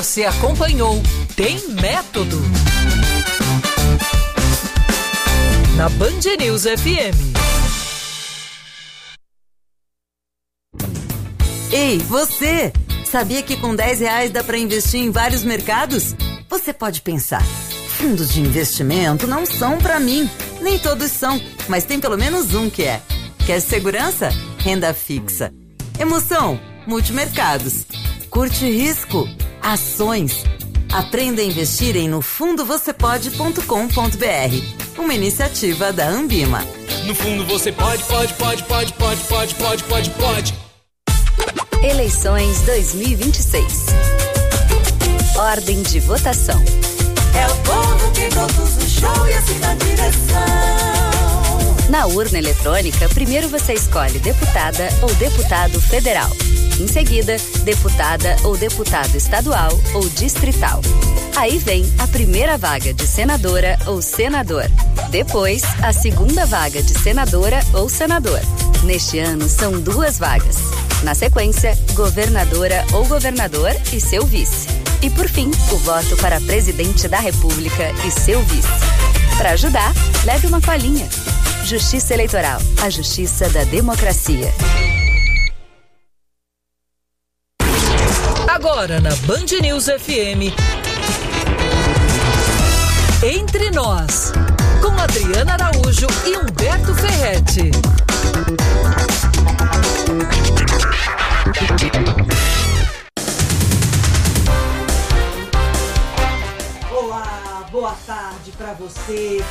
Você acompanhou Tem Método na Band News FM. Ei, você! Sabia que com R$10 dá para investir em vários mercados? Você pode pensar, fundos de investimento não são para mim. Nem todos são, mas tem pelo menos um que é. Quer segurança? Renda fixa. Emoção? Multimercados. Curte risco? Ações. Aprenda a investir em nofundovocepode.com.br. Uma iniciativa da Ambima. No fundo você pode. Eleições 2026. Ordem de votação. É o povo que produz o show e assim na direção. Na urna eletrônica, primeiro você escolhe deputada ou deputado federal. Em seguida, deputada ou deputado estadual ou distrital. Aí vem a primeira vaga de senadora ou senador. Depois, a segunda vaga de senadora ou senador. Neste ano, são 2 vagas. Na sequência, governadora ou governador e seu vice. E por fim, o voto para presidente da República e seu vice. Para ajudar, leve uma colinha. Justiça Eleitoral, a justiça da democracia. Agora na Band News FM, Entre Nós, com Adriana Araújo e Humberto Ferretti. Olá, boa tarde para você.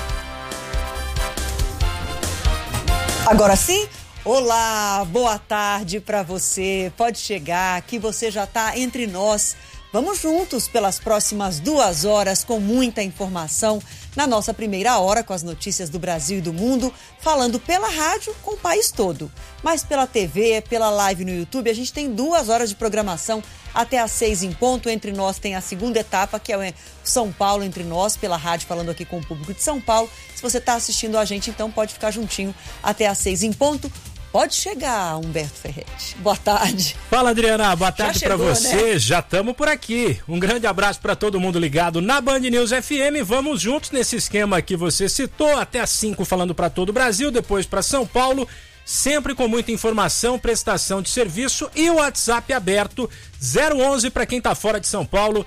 Agora sim? Olá, boa tarde para você. Pode chegar, que você já está entre nós. Vamos juntos pelas próximas 2 horas com muita informação na nossa primeira hora com as notícias do Brasil e do mundo, falando pela rádio com o país todo. Mas pela TV, pela live no YouTube, a gente tem 2 horas de programação até às 6 em ponto. Entre Nós tem a segunda etapa, que é São Paulo Entre Nós, pela rádio, falando aqui com o público de São Paulo. Se você está assistindo a gente, então pode ficar juntinho até às 6 em ponto. Pode chegar, Humberto Ferretti. Boa tarde. Fala, Adriana. Boa tarde para você. Né? Já estamos por aqui. Um grande abraço para todo mundo ligado na Band News FM. Vamos juntos nesse esquema que você citou, até às 5 falando para todo o Brasil, depois para São Paulo, sempre com muita informação, prestação de serviço e o WhatsApp aberto 011 para quem está fora de São Paulo,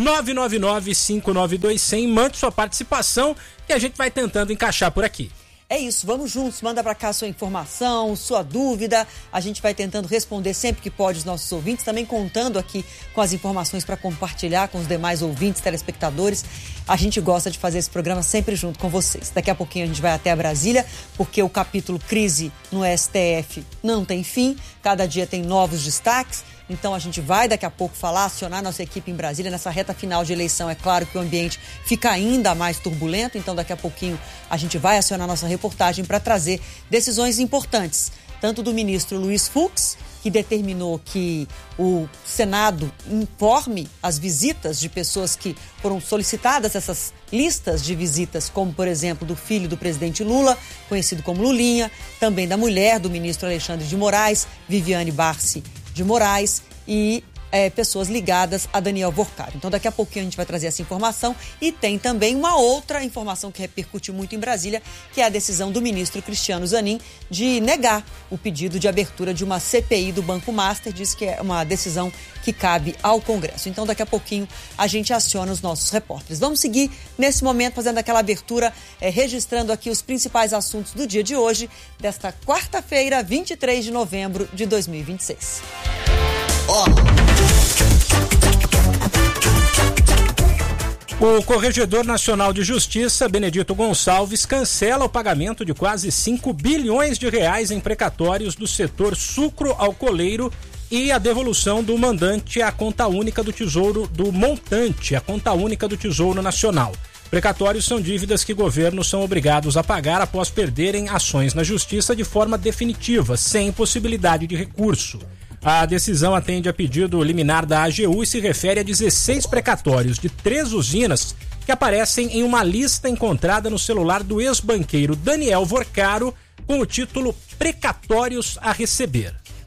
999-592-100. Mande sua participação que a gente vai tentando encaixar por aqui. É isso, vamos juntos, manda pra cá sua informação, sua dúvida, a gente vai tentando responder sempre que pode os nossos ouvintes, também contando aqui com as informações para compartilhar com os demais ouvintes, telespectadores. A gente gosta de fazer esse programa sempre junto com vocês. Daqui a pouquinho a gente vai até a Brasília, porque o capítulo crise no STF não tem fim, cada dia tem novos destaques. Então a gente vai daqui a pouco falar, acionar nossa equipe em Brasília nessa reta final de eleição. É claro que o ambiente fica ainda mais turbulento, então daqui a pouquinho a gente vai acionar nossa reportagem para trazer decisões importantes, tanto do ministro Luiz Fux, que determinou que o Senado informe as visitas de pessoas que foram solicitadas, essas listas de visitas, como por exemplo do filho do presidente Lula, conhecido como Lulinha, também da mulher do ministro Alexandre de Moraes, Viviane Barsi de Moraes, e pessoas ligadas a Daniel Vorcari. Então daqui a pouquinho a gente vai trazer essa informação e tem também uma outra informação que repercute muito em Brasília, que é a decisão do ministro Cristiano Zanin de negar o pedido de abertura de uma CPI do Banco Master, diz que é uma decisão que cabe ao Congresso. Então daqui a pouquinho a gente aciona os nossos repórteres. Vamos seguir nesse momento fazendo aquela abertura, registrando aqui os principais assuntos do dia de hoje, desta quarta-feira, 23 de novembro de 2026. O Corregedor Nacional de Justiça, Benedito Gonçalves, cancela o pagamento de quase 5 bilhões de reais em precatórios do setor sucro-alcooleiro e a devolução do mandante à conta única do Tesouro, do montante, à conta única do Tesouro Nacional. Precatórios são dívidas que governos são obrigados a pagar após perderem ações na Justiça de forma definitiva, sem possibilidade de recurso. A decisão atende a pedido liminar da AGU e se refere a 16 precatórios de 3 usinas que aparecem em uma lista encontrada no celular do ex-banqueiro Daniel Vorcaro com o título Precatórios a Receber.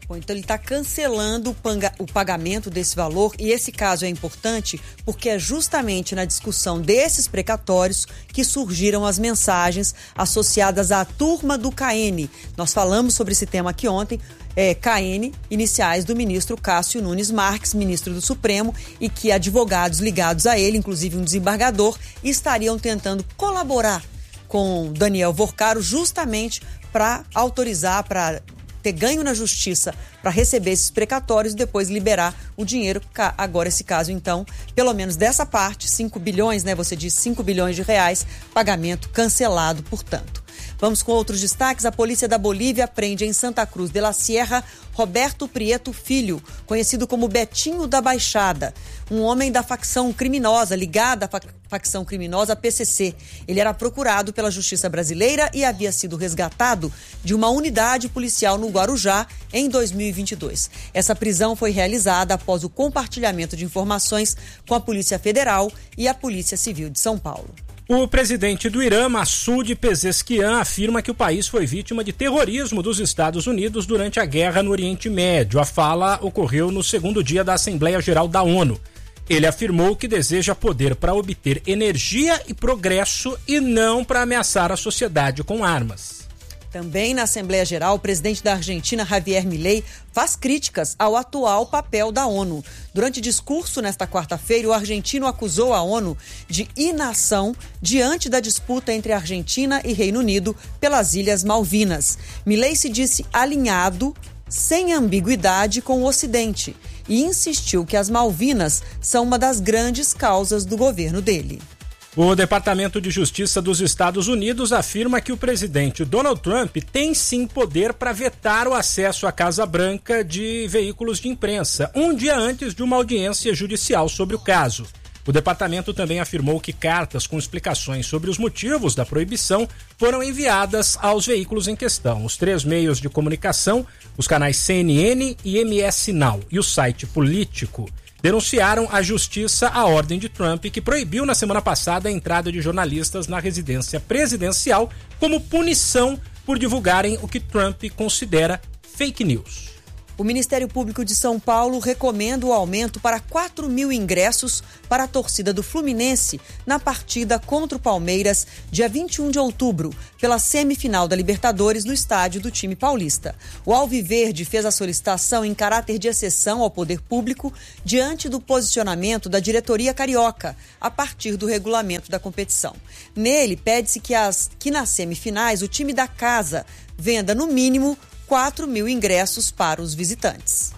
Bom, então ele está cancelando o pagamento desse valor, e esse caso é importante porque é justamente na discussão desses precatórios que surgiram as mensagens associadas à turma do CAEN. Nós falamos sobre esse tema aqui ontem. CAEN, iniciais do ministro Cássio Nunes Marques, ministro do Supremo, e que advogados ligados a ele, inclusive um desembargador, estariam tentando colaborar com Daniel Vorcaro justamente para autorizar, para ter ganho na justiça, para receber esses precatórios e depois liberar o dinheiro. Agora esse caso, então, pelo menos dessa parte, 5 bilhões, né? Você disse 5 bilhões de reais, pagamento cancelado, portanto. Vamos com outros destaques. A polícia da Bolívia prende em Santa Cruz de la Sierra Roberto Prieto Filho, conhecido como Betinho da Baixada, um homem da facção criminosa, ligada à facção criminosa PCC. Ele era procurado pela Justiça Brasileira e havia sido resgatado de uma unidade policial no Guarujá em 2022. Essa prisão foi realizada após o compartilhamento de informações com a Polícia Federal e a Polícia Civil de São Paulo. O presidente do Irã, Massoud Pezeshkian, afirma que o país foi vítima de terrorismo dos Estados Unidos durante a guerra no Oriente Médio. A fala ocorreu no segundo dia da Assembleia Geral da ONU. Ele afirmou que deseja poder para obter energia e progresso e não para ameaçar a sociedade com armas. Também na Assembleia Geral, o presidente da Argentina, Javier Milei, faz críticas ao atual papel da ONU. Durante discurso nesta quarta-feira, o argentino acusou a ONU de inação diante da disputa entre Argentina e Reino Unido pelas Ilhas Malvinas. Milei se disse alinhado, sem ambiguidade, com o Ocidente e insistiu que as Malvinas são uma das grandes causas do governo dele. O Departamento de Justiça dos Estados Unidos afirma que o presidente Donald Trump tem sim poder para vetar o acesso à Casa Branca de veículos de imprensa, um dia antes de uma audiência judicial sobre o caso. O departamento também afirmou que cartas com explicações sobre os motivos da proibição foram enviadas aos veículos em questão. Os 3 meios de comunicação, os canais CNN e MS Now e o site Político, denunciaram à justiça a ordem de Trump, que proibiu na semana passada a entrada de jornalistas na residência presidencial como punição por divulgarem o que Trump considera fake news. O Ministério Público de São Paulo recomenda o aumento para 4 mil ingressos para a torcida do Fluminense na partida contra o Palmeiras, dia 21 de outubro, pela semifinal da Libertadores no estádio do time paulista. O Alviverde fez a solicitação em caráter de exceção ao poder público diante do posicionamento da diretoria carioca, a partir do regulamento da competição. Nele, pede-se que nas semifinais o time da casa venda, no mínimo, 4 mil ingressos para os visitantes.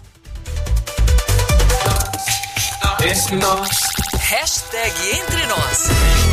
Hashtag Entre Nós.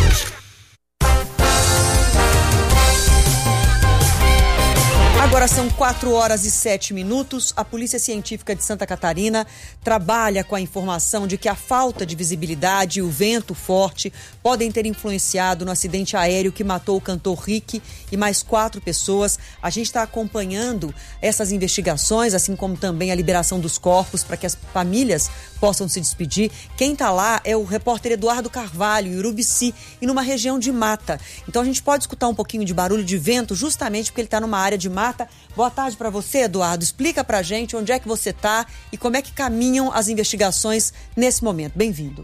Agora são 4h07. A Polícia Científica de Santa Catarina trabalha com a informação de que a falta de visibilidade e o vento forte podem ter influenciado no acidente aéreo que matou o cantor Rick e mais 4 pessoas. A gente está acompanhando essas investigações, assim como também a liberação dos corpos para que as famílias possam se despedir. Quem está lá é o repórter Eduardo Carvalho, em Urubici, e numa região de mata. Então a gente pode escutar um pouquinho de barulho de vento justamente porque ele está numa área de mata. Boa tarde para você, Eduardo. Explica pra gente onde é que você está e como é que caminham as investigações nesse momento. Bem-vindo.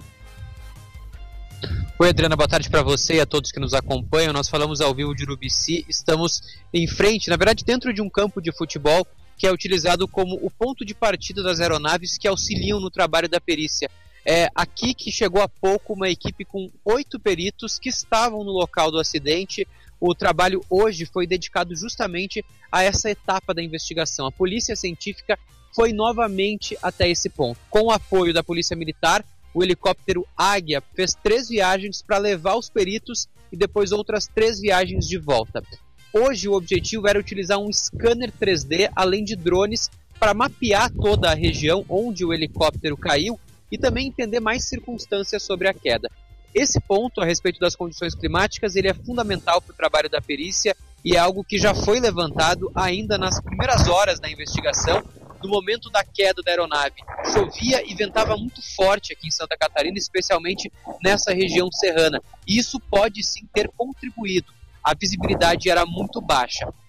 Oi, Adriana, boa tarde para você e a todos que nos acompanham. Nós falamos ao vivo de Urubici, estamos em frente, na verdade dentro de um campo de futebol que é utilizado como o ponto de partida das aeronaves que auxiliam no trabalho da perícia. É aqui que chegou há pouco uma equipe com 8 peritos que estavam no local do acidente. O trabalho hoje foi dedicado justamente a essa etapa da investigação. A Polícia Científica foi novamente até esse ponto. Com o apoio da Polícia Militar, o helicóptero Águia fez 3 viagens para levar os peritos e depois outras 3 viagens de volta. Hoje o objetivo era utilizar um scanner 3D, além de drones, para mapear toda a região onde o helicóptero caiu e também entender mais circunstâncias sobre a queda. Esse ponto, a respeito das condições climáticas, ele é fundamental para o trabalho da perícia e é algo que já foi levantado ainda nas primeiras horas da investigação, no momento da queda da aeronave. Chovia e ventava muito forte aqui em Santa Catarina, especialmente nessa região serrana. E isso pode sim ter contribuído. A visibilidade era muito baixa.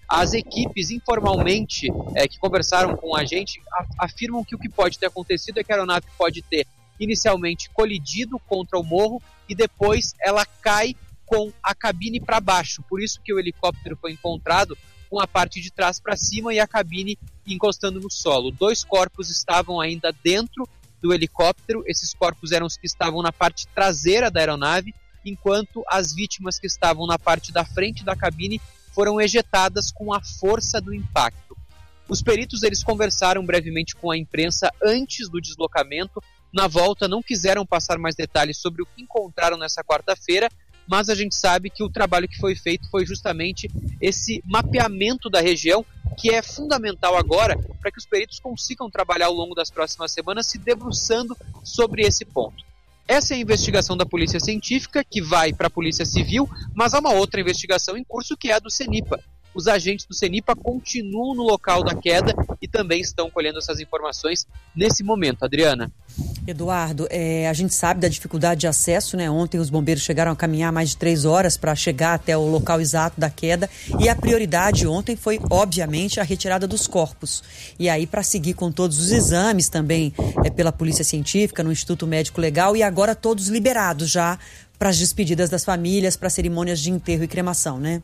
As equipes, informalmente, que conversaram com a gente, afirmam que o que pode ter acontecido é que a aeronave pode ter inicialmente colidido contra o morro e depois ela cai com a cabine para baixo. Por isso que o helicóptero foi encontrado com a parte de trás para cima e a cabine encostando no solo. 2 corpos estavam ainda dentro do helicóptero. Esses corpos eram os que estavam na parte traseira da aeronave, enquanto as vítimas que estavam na parte da frente da cabine foram ejetadas com a força do impacto. Os peritos eles conversaram brevemente com a imprensa antes do deslocamento. Na volta não quiseram passar mais detalhes sobre o que encontraram nessa quarta-feira, mas a gente sabe que o trabalho que foi feito foi justamente esse mapeamento da região, que é fundamental agora para que os peritos consigam trabalhar ao longo das próximas semanas se debruçando sobre esse ponto. Essa é a investigação da Polícia Científica, que vai para a Polícia Civil, mas há uma outra investigação em curso, que é a do CENIPA. Os agentes do CENIPA continuam no local da queda e também estão colhendo essas informações nesse momento. Adriana. Eduardo, a gente sabe da dificuldade de acesso, né? Ontem os bombeiros chegaram a caminhar mais de 3 horas para chegar até o local exato da queda, e a prioridade ontem foi, obviamente, a retirada dos corpos. E aí, para seguir com todos os exames também pela Polícia Científica, no Instituto Médico Legal, e agora todos liberados já para as despedidas das famílias, para cerimônias de enterro e cremação, né?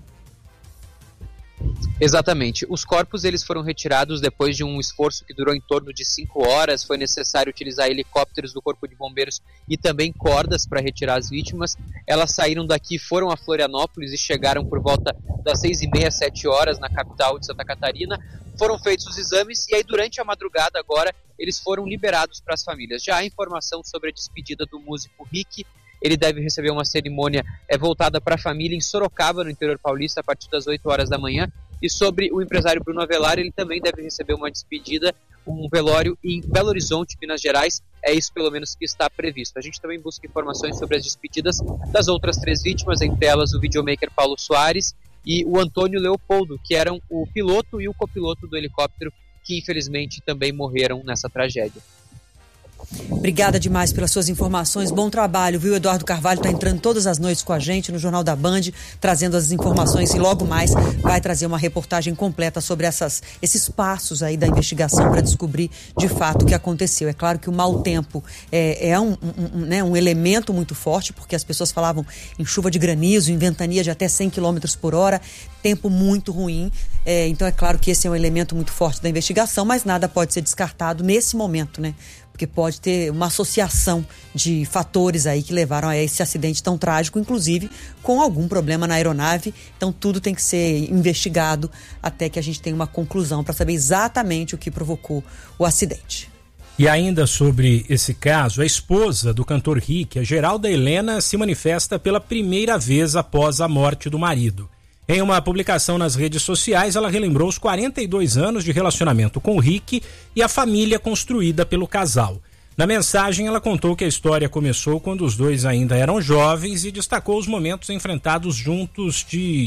Exatamente. Os corpos eles foram retirados depois de um esforço que durou em torno de 5 horas. Foi necessário utilizar helicópteros do Corpo de Bombeiros e também cordas para retirar as vítimas. Elas saíram daqui, foram a Florianópolis e chegaram por volta das 6h30, 7 horas na capital de Santa Catarina. Foram feitos os exames e aí durante a madrugada agora eles foram liberados para as famílias. Já há informação sobre a despedida do músico Rick. Ele deve receber uma cerimônia voltada para a família em Sorocaba, no interior paulista, a partir das 8 horas da manhã. E sobre o empresário Bruno Avelar, ele também deve receber uma despedida, um velório em Belo Horizonte, Minas Gerais. É isso pelo menos que está previsto. A gente também busca informações sobre as despedidas das outras 3 vítimas, entre elas o videomaker Paulo Soares e o Antônio Leopoldo, que eram o piloto e o copiloto do helicóptero, que infelizmente também morreram nessa tragédia. Obrigada demais pelas suas informações, bom trabalho, viu? Eduardo Carvalho está entrando todas as noites com a gente no Jornal da Band, trazendo as informações, e logo mais vai trazer uma reportagem completa sobre esses passos aí da investigação para descobrir de fato o que aconteceu. É claro que o mau tempo é um elemento muito forte, porque as pessoas falavam em chuva de granizo, em ventania de até 100 km por hora, tempo muito ruim, então é claro que esse é um elemento muito forte da investigação, mas nada pode ser descartado nesse momento, né? Porque pode ter uma associação de fatores aí que levaram a esse acidente tão trágico, inclusive com algum problema na aeronave. Então tudo tem que ser investigado até que a gente tenha uma conclusão para saber exatamente o que provocou o acidente. E ainda sobre esse caso, a esposa do cantor Rick, a Geralda Helena, se manifesta pela primeira vez após a morte do marido. Em uma publicação nas redes sociais, ela relembrou os 42 anos de relacionamento com o Rick e a família construída pelo casal. Na mensagem, ela contou que a história começou quando os dois ainda eram jovens e destacou os momentos enfrentados juntos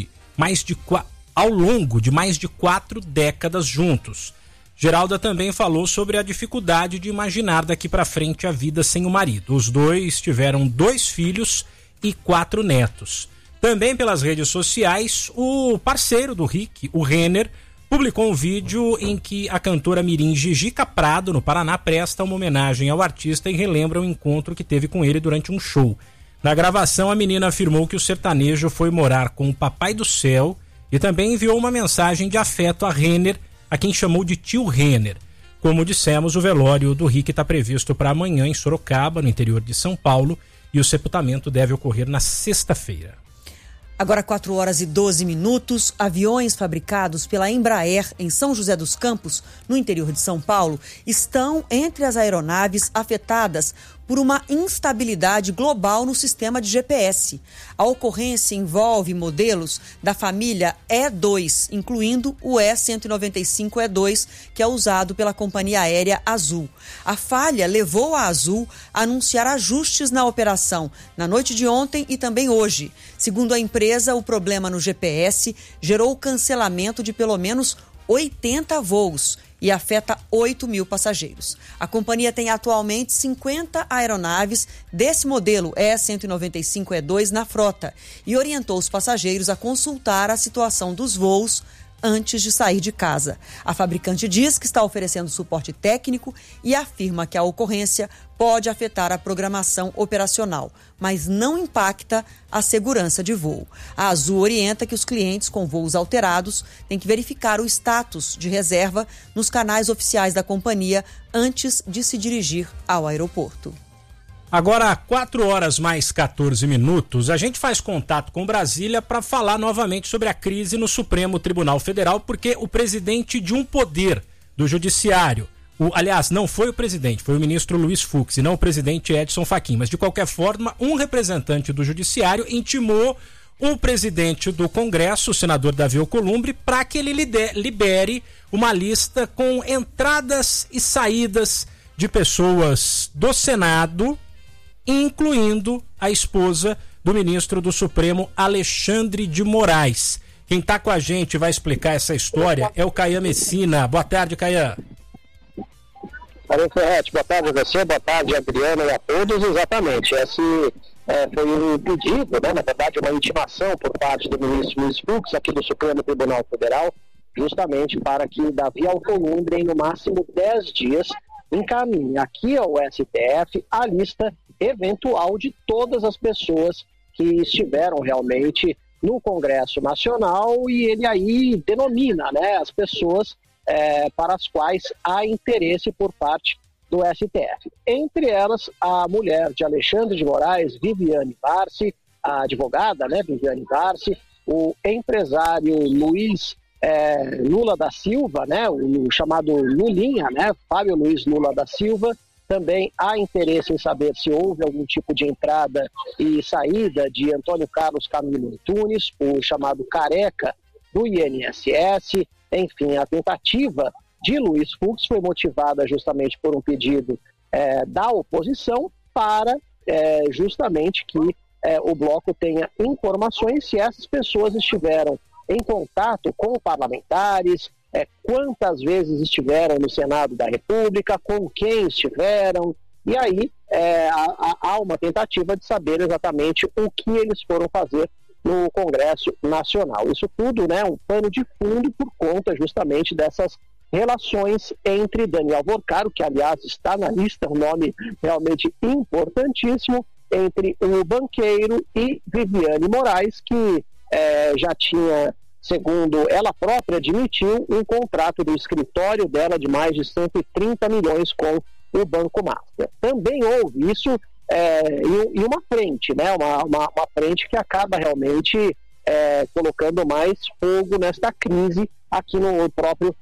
ao longo de mais de 4 décadas juntos. Geralda também falou sobre a dificuldade de imaginar daqui para frente a vida sem o marido. Os dois tiveram 2 filhos e 4 netos. Também pelas redes sociais, o parceiro do Rick, o Renner, publicou um vídeo em que a cantora mirim Gigica Prado, no Paraná, presta uma homenagem ao artista e relembra o encontro que teve com ele durante um show. Na gravação, a menina afirmou que o sertanejo foi morar com o Papai do Céu e também enviou uma mensagem de afeto a Renner, a quem chamou de tio Renner. Como dissemos, o velório do Rick está previsto para amanhã em Sorocaba, no interior de São Paulo, e o sepultamento deve ocorrer na sexta-feira. Agora 4h12, aviões fabricados pela Embraer em São José dos Campos, no interior de São Paulo, estão entre as aeronaves afetadas por uma instabilidade global no sistema de GPS. A ocorrência envolve modelos da família E2, incluindo o E195E2, que é usado pela companhia aérea Azul. A falha levou a Azul a anunciar ajustes na operação na noite de ontem e também hoje. Segundo a empresa, o problema no GPS gerou o cancelamento de pelo menos 80 voos e afeta 8 mil passageiros. A companhia tem atualmente 50 aeronaves desse modelo E195E2 na frota e orientou os passageiros a consultar a situação dos voos antes de sair de casa. A fabricante diz que está oferecendo suporte técnico e afirma que a ocorrência pode afetar a programação operacional, mas não impacta a segurança de voo. A Azul orienta que os clientes com voos alterados têm que verificar o status de reserva nos canais oficiais da companhia antes de se dirigir ao aeroporto. Agora, 4 horas mais 14 minutos, a gente faz contato com Brasília para falar novamente sobre a crise no Supremo Tribunal Federal, porque o presidente de um poder do Judiciário, aliás, não foi o presidente, foi o ministro Luiz Fux e não o presidente Edson Fachin, mas de qualquer forma, um representante do Judiciário intimou o presidente do Congresso, o senador Davi Alcolumbre, para que ele libere uma lista com entradas e saídas de pessoas do Senado, incluindo a esposa do ministro do Supremo, Alexandre de Moraes. Quem está com a gente vai explicar essa história é o Caian Messina. Boa tarde, Caian. Alô, Ferretti, boa tarde a você, boa tarde, Adriana, e a todos. Exatamente, esse foi um pedido, né, na verdade uma intimação por parte do ministro Luiz Fux, aqui do Supremo Tribunal Federal, justamente para que Davi Alcolumbre, em no máximo 10 dias, encaminhe aqui ao STF a lista eventual de todas as pessoas que estiveram realmente no Congresso Nacional, e ele aí denomina, né, as pessoas para as quais há interesse por parte do STF. Entre elas, a mulher de Alexandre de Moraes, Viviane Barsi, a advogada, né, Viviane Barsi, o empresário Luiz Lula da Silva, né, o chamado Lulinha, né, Fábio Luiz Lula da Silva. Também há interesse em saber se houve algum tipo de entrada e saída de Antônio Carlos Camilo Antunes, o chamado Careca do INSS. Enfim, a tentativa de Luiz Fux foi motivada justamente por um pedido da oposição para justamente que o bloco tenha informações se essas pessoas estiveram em contato com parlamentares, quantas vezes estiveram no Senado da República, com quem estiveram, e aí há uma tentativa de saber exatamente o que eles foram fazer no Congresso Nacional. Isso tudo, né, um pano de fundo por conta justamente dessas relações entre Daniel Vorcaro, que aliás está na lista, um nome realmente importantíssimo, entre o banqueiro e Viviane Moraes, que já tinha, segundo ela própria admitiu, um contrato do escritório dela de mais de 130 milhões com o Banco Master. Também houve isso em uma frente, né? Uma frente que acaba realmente colocando mais fogo nesta crise aqui no próprio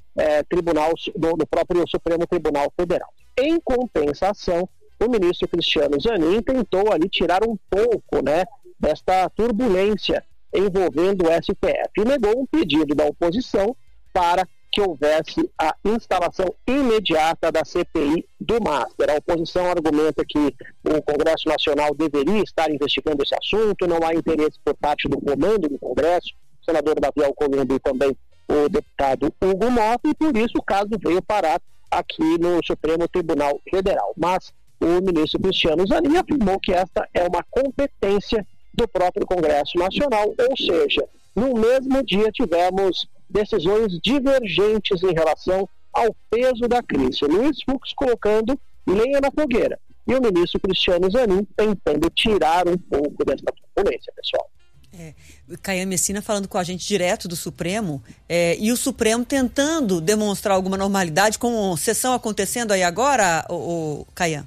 no próprio Supremo Tribunal Federal. Em compensação, o ministro Cristiano Zanin tentou ali tirar um pouco, né, desta turbulência envolvendo o STF e negou um pedido da oposição para que houvesse a instalação imediata da CPI do Master. A oposição argumenta que o Congresso Nacional deveria estar investigando esse assunto, não há interesse por parte do comando do Congresso, o senador Davi Alcolumbre e também o deputado Hugo Mota, e por isso o caso veio parar aqui no Supremo Tribunal Federal. Mas o ministro Cristiano Zanin afirmou que esta é uma competência do próprio Congresso Nacional, ou seja, no mesmo dia tivemos decisões divergentes em relação ao peso da crise. Luiz Fux colocando lenha na fogueira e o ministro Cristiano Zanin tentando tirar um pouco dessa turbulência, pessoal. Caian Messina falando com a gente direto do Supremo, e o Supremo tentando demonstrar alguma normalidade, com sessão acontecendo aí agora, o Caian?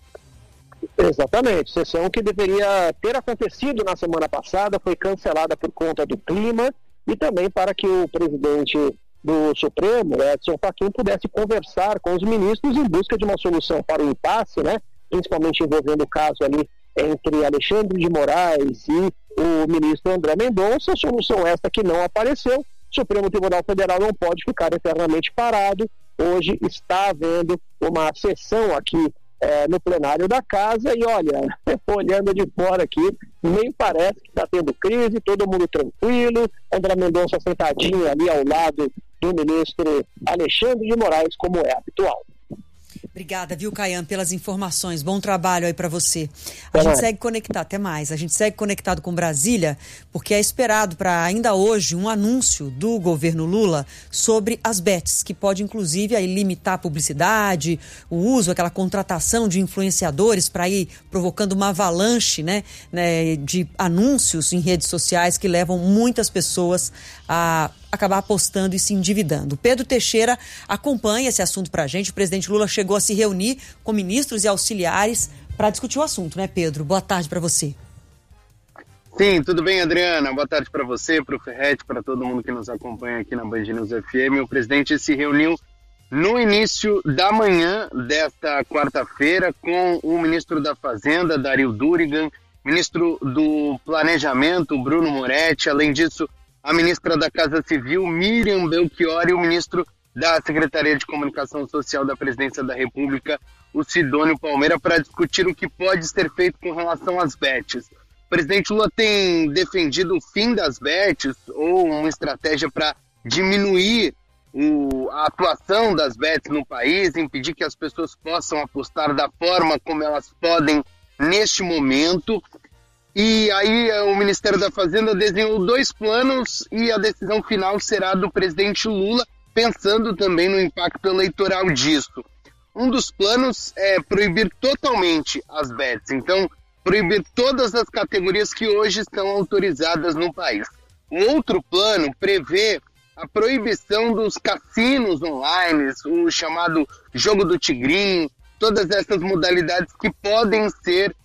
Exatamente, sessão que deveria ter acontecido na semana passada, foi cancelada por conta do clima e também para que o presidente do Supremo, Edson Fachin, pudesse conversar com os ministros em busca de uma solução para o impasse, né? Principalmente envolvendo o caso ali entre Alexandre de Moraes e o ministro André Mendonça, solução esta que não apareceu. O Supremo Tribunal Federal não pode ficar eternamente parado. Hoje está havendo uma sessão aqui no plenário da casa e olha, olhando de fora aqui, nem parece que está tendo crise, todo mundo tranquilo, André Mendonça sentadinho ali ao lado do ministro Alexandre de Moraes, como é habitual. Obrigada, viu, Caian, pelas informações. Bom trabalho aí para você. A gente segue conectado, até mais. A gente segue conectado com Brasília, porque é esperado para ainda hoje um anúncio do governo Lula sobre as bets, que pode inclusive aí limitar a publicidade, o uso, aquela contratação de influenciadores para ir provocando uma avalanche, né, de anúncios em redes sociais que levam muitas pessoas a acabar apostando e se endividando. Pedro Teixeira acompanha esse assunto para a gente. O presidente Lula chegou a se reunir com ministros e auxiliares para discutir o assunto, né, Pedro? Boa tarde para você. Sim, tudo bem, Adriana? Boa tarde para você, para o Ferretti, para todo mundo que nos acompanha aqui na Band News FM. O presidente se reuniu no início da manhã desta quarta-feira com o ministro da Fazenda, Dario Durigan, ministro do Planejamento, Bruno Moretti, além disso, a ministra da Casa Civil, Miriam Belchior, e o ministro da Secretaria de Comunicação Social da Presidência da República, o Sidônio Palmeira, para discutir o que pode ser feito com relação às bets. O presidente Lula tem defendido o fim das bets ou uma estratégia para diminuir a atuação das bets no país, impedir que as pessoas possam apostar da forma como elas podem neste momento. E aí o Ministério da Fazenda desenhou 2 planos e a decisão final será do presidente Lula, pensando também no impacto eleitoral disso. Um dos planos é proibir totalmente as bets, então proibir todas as categorias que hoje estão autorizadas no país. O outro plano prevê a proibição dos cassinos online, o chamado jogo do tigrinho, todas essas modalidades que podem ser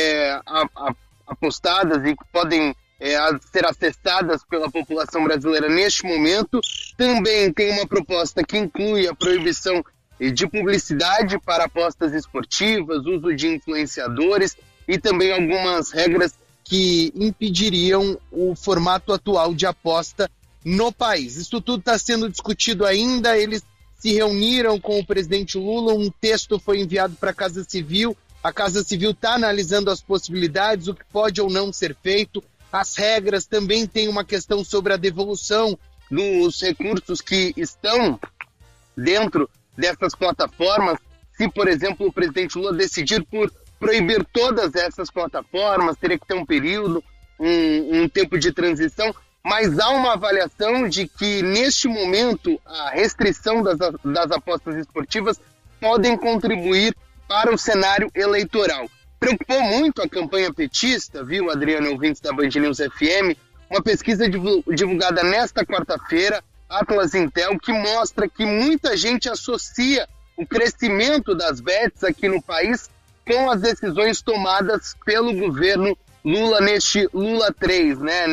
apostadas e que podem ser acessadas pela população brasileira neste momento. Também tem uma proposta que inclui a proibição de publicidade para apostas esportivas, uso de influenciadores e também algumas regras que impediriam o formato atual de aposta no país. Isso tudo está sendo discutido ainda. Eles se reuniram com o presidente Lula, um texto foi enviado para a Casa Civil. A Casa Civil está analisando as possibilidades, o que pode ou não ser feito. As regras também tem uma questão sobre a devolução dos recursos que estão dentro dessas plataformas. Se, por exemplo, o presidente Lula decidir por proibir todas essas plataformas, teria que ter um período, um tempo de transição, mas há uma avaliação de que, neste momento, a restrição das apostas esportivas podem contribuir para o cenário eleitoral. Preocupou muito a campanha petista, viu, Adriano, ouvintes da Band News FM, uma pesquisa divulgada nesta quarta-feira, Atlas Intel, que mostra que muita gente associa o crescimento das bets aqui no país com as decisões tomadas pelo governo Lula neste Lula 3, né?